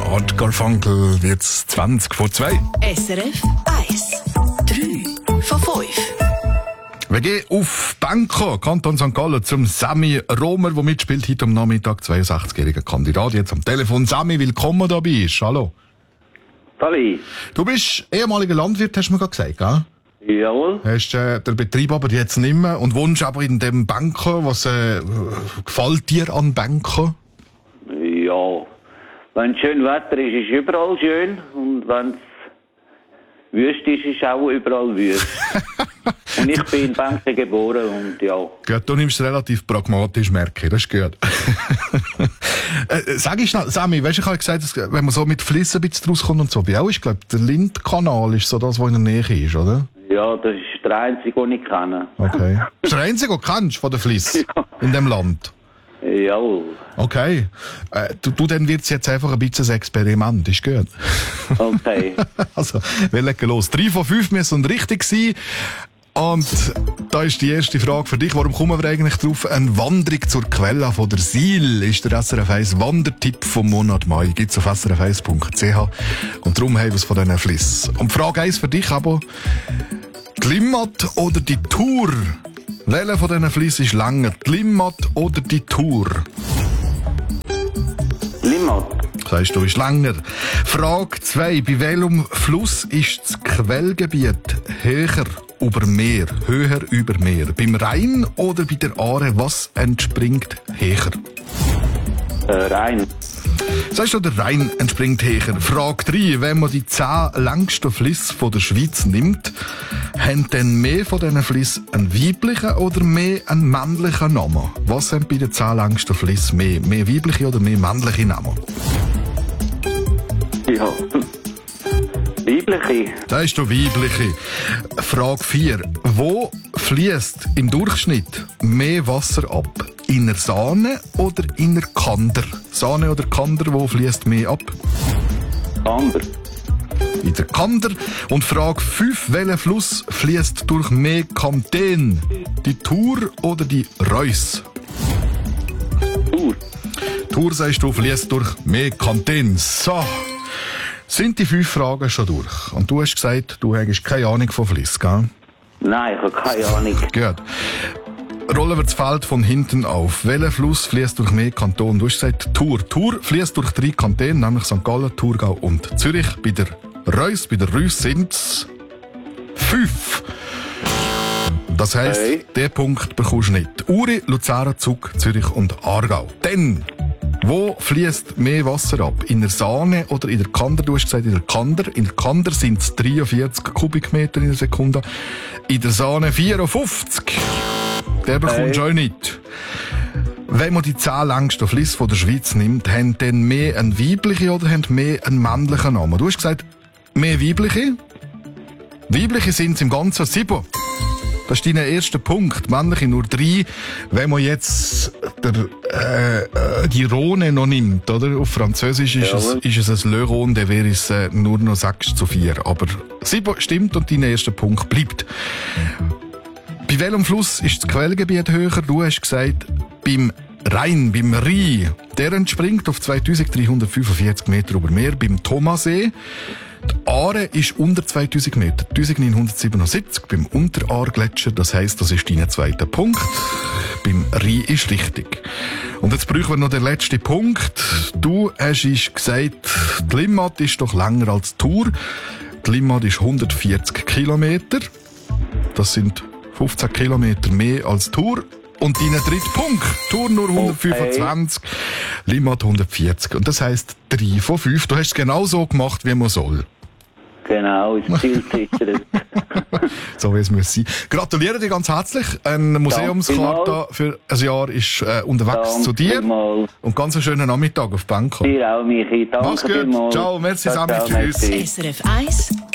Art Garfunkel wird's 20 vor 2. SRF 1. 3 von 5. Wir gehen auf Benko, Kanton St. Gallen, zum Sammy Romer, der mitspielt heute am Nachmittag, 62-jähriger Kandidat. Jetzt am Telefon. Sammy, willkommen da bist. Hallo. Hallo. Du bist ehemaliger Landwirt, hast du mir gerade gesagt, gell? Jawohl. Hast den Betrieb aber jetzt nicht mehr und wohnst aber in dem Benko. Was gefällt dir an Benko? Ja, wenn schön Wetter ist, ist überall schön. Und wenn es wüst ist, ist auch überall wüst. Und ich bin in Benko geboren und ja. Gut, du nimmst es relativ pragmatisch, merke ich. Das ist gut. Sag ich schnell, Sammy, weißt du, ich habe gesagt, dass, wenn man so mit Fliessen ein bisschen rauskommt und so, bei auch ist, glaube ich, der Lindkanal ist so das, was in der Nähe ist, oder? Ja, das ist der einzige, den ich kenne. Okay. Das ist der einzige, den du kennst von der Fliss Ja. in dem Land? Jawohl. Okay. Du dann wird's jetzt einfach ein bisschen ein Experiment, ist gut. Okay. Also, wir legen los. 3 von 5 müssen richtig sein. Und da ist die erste Frage für dich. Warum kommen wir eigentlich drauf? Eine Wanderung zur Quelle von der Sil ist der SRF 1 Wandertipp vom Monat Mai. Gibt's auf srf1.ch. Und darum haben wir es von diesen Fliss. Und Frage 1 für dich aber. Die Limmat oder die Tour? Welcher von diesen Fliss ist länger? Die Limmat oder die Tour? Limmat. Sagst du, ist länger. Frage 2. Bei welchem Fluss ist das Quellgebiet höher über Meer? Höher über Meer? Beim Rhein oder bei der Aare? Was entspringt höher? Rhein. Sagst du, der Rhein entspringt höher. Frage 3. Wenn man die 10 längsten Flüsse von der Schweiz nimmt, haben dann mehr von diesen Flüssen einen weiblichen oder mehr einen männlichen Namen? Was sind bei den 10 längsten Flüssen mehr? Mehr weibliche oder mehr männliche Namen? Ja. Weibliche. Sagst du weibliche. Frage 4. Wo fließt im Durchschnitt mehr Wasser ab? In der Saane oder in der Kander? Saane oder Kander, wo fließt mehr ab? Kander. In der Kander. Und Frage 5. Welcher Fluss fließt durch mehr Kanton? Die Thur oder die Reuss? Tour. Thur, sagst du, fließt durch mehr Kanton. So. Sind die 5 Fragen schon durch? Und du hast gesagt, du hast keine Ahnung von Fliss, gell? Nein, ich habe keine Ahnung. Gut. Rollen wir das Feld von hinten auf. Welcher Fluss fließt durch mehr Kantone? Du hast gesagt Thur. Thur fließt durch 3 Kantone, nämlich St. Gallen, Thurgau und Zürich. Bei der Reuss sind es 5. Das heisst, den Punkt bekommst du nicht. Uri, Luzern, Zug, Zürich und Aargau. Dann, wo fließt mehr Wasser ab? In der Saane oder in der Kander? Du hast gesagt, in der Kander. In der Kander sind es 43 Kubikmeter in der Sekunde. In der Saane 54. Der bekommst du auch nicht. Wenn man die 10 längsten Flüsse von der Schweiz nimmt, haben dann mehr einen weiblichen oder haben mehr einen männlichen Namen? Du hast gesagt, mehr weibliche. Weibliche sind es im Ganzen 7. Das ist dein erster Punkt. Männliche nur 3. Wenn man jetzt die Rhone noch nimmt, oder? Auf Französisch ist es ein Le Rhone, dann wäre es nur noch 6:4. Aber 7 stimmt und dein erster Punkt bleibt. Bei welchem Fluss ist das Quellgebiet höher? Du hast gesagt, beim Rhein, beim Rhein. Der entspringt auf 2345 Meter über Meer. Beim Thomassee. Die Aare ist unter 2000 Meter, 1977 beim Unteraargletscher. Das heisst, das ist dein zweiter Punkt. Beim Rhein ist richtig. Und jetzt brauchen wir noch den letzten Punkt. Du hast gesagt, die Limmat ist doch länger als die Tour. Die Limmat ist 140 Kilometer. Das sind 15 Kilometer mehr als Tour. Und dein dritter Punkt. Tour nur 125, Limmat 140. Und das heisst 3 von 5. Du hast es genau so gemacht, wie man soll. Genau, ist zielsicher. So wie es muss sein. Gratuliere dir ganz herzlich. Eine Museumskarte für ein Jahr ist unterwegs zu dir. Vielmals. Und ganz einen schönen Nachmittag auf Benko. Dir auch, Michi. Danke Mach's gut. vielmals. Ciao, merci, Sammy. Ciao, Tschüss. merci. SRF 1